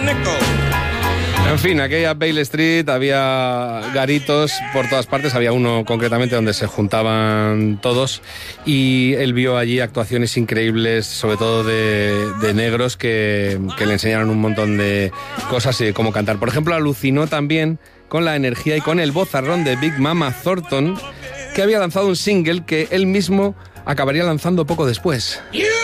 En fin, aquella Bale Street había garitos por todas partes, había uno concretamente donde se juntaban todos y él vio allí actuaciones increíbles, sobre todo de negros que le enseñaron un montón de cosas y cómo cantar. Por ejemplo, alucinó también con la energía y con el vozarrón de Big Mama Thornton, que había lanzado un single que él mismo acabaría lanzando poco después.